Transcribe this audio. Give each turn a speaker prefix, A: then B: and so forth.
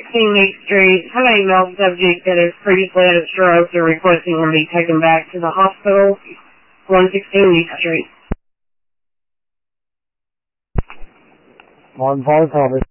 A: Meek Street. Have an email subject that has previously had a stroke and requesting him be taken back to the hospital, 116 Meek Street.
B: Martin Fire Service.